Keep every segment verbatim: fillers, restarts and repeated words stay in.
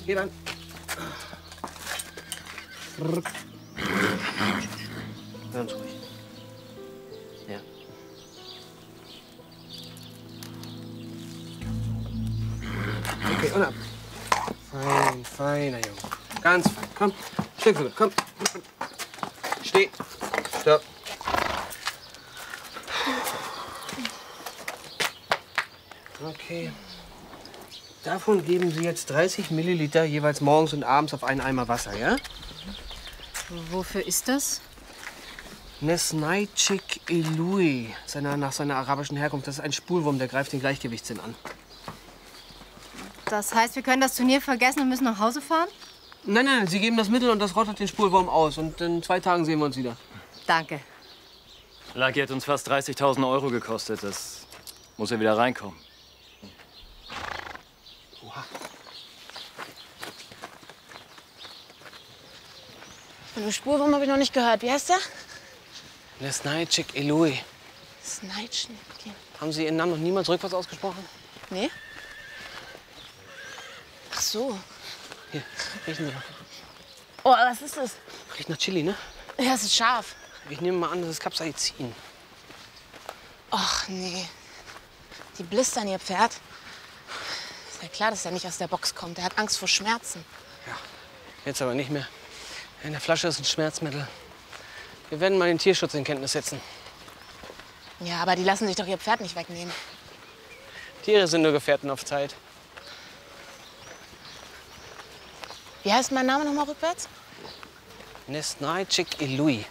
Geh dann. Ganz ruhig. Ja. Okay, und ab. Fein, feiner Junge. Ganz fein. Komm, Stück für Stück. Komm. Steh. Stopp. Okay. Davon geben Sie jetzt dreißig Milliliter jeweils morgens und abends auf einen Eimer Wasser, ja? Wofür ist das? Nesnaichik Elui, seiner, nach seiner arabischen Herkunft. Das ist ein Spulwurm, der greift den Gleichgewichtssinn an. Das heißt, wir können das Turnier vergessen und müssen nach Hause fahren? Nein, nein, Sie geben das Mittel und das rottet den Spulwurm aus. Und in zwei Tagen sehen wir uns wieder. Danke. Lucky hat uns fast dreißigtausend Euro gekostet. Das muss ja wieder reinkommen. Oha. Von dem Spurwurm habe ich noch nicht gehört. Wie heißt der? Nesnaichik Elui. Sneitschen. Okay. Haben Sie Ihren Namen noch niemals rückwärts ausgesprochen? Nee? Ach so. Hier, riechen Sie doch. Oh, was ist das? Riecht nach Chili, ne? Ja, es ist scharf. Ich nehme mal an, das ist Capsaicin. Och, nee. Die blistern ihr Pferd. Ist ja klar, dass er nicht aus der Box kommt. Er hat Angst vor Schmerzen. Ja, jetzt aber nicht mehr. In der Flasche ist ein Schmerzmittel. Wir werden mal den Tierschutz in Kenntnis setzen. Ja, aber die lassen sich doch ihr Pferd nicht wegnehmen. Tiere sind nur Gefährten auf Zeit. Wie heißt mein Name noch mal rückwärts? Nesnaichik Elui.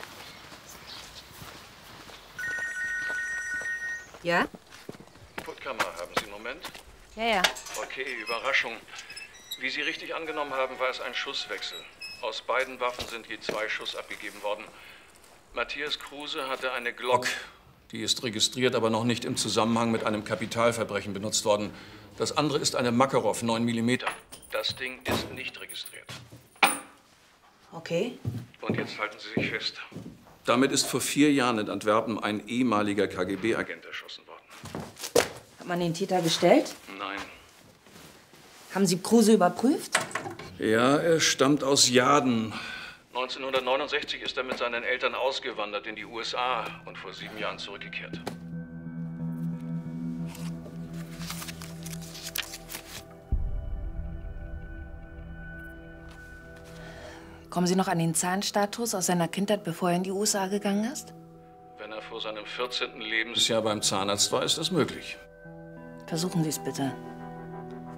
Ja? Puttkammer, haben Sie einen Moment? Ja, ja. Okay, Überraschung. Wie Sie richtig angenommen haben, war es ein Schusswechsel. Aus beiden Waffen sind je zwei Schuss abgegeben worden. Matthias Kruse hatte eine Glock. Die ist registriert, aber noch nicht im Zusammenhang mit einem Kapitalverbrechen benutzt worden. Das andere ist eine Makarov, neun Millimeter. Das Ding ist nicht registriert. Okay. Und jetzt halten Sie sich fest. Damit ist vor vier Jahren in Antwerpen ein ehemaliger K G B-Agent erschossen worden. Hat man den Täter gestellt? Nein. Haben Sie Kruse überprüft? Ja, er stammt aus Jaden. neunzehnhundertneunundsechzig ist er mit seinen Eltern ausgewandert in die U S A und vor sieben Jahren zurückgekehrt. Kommen Sie noch an den Zahnstatus aus seiner Kindheit, bevor er in die U S A gegangen ist? Wenn er vor seinem vierzehnten Lebensjahr Bisher beim Zahnarzt war, ist das möglich. Versuchen Sie es bitte.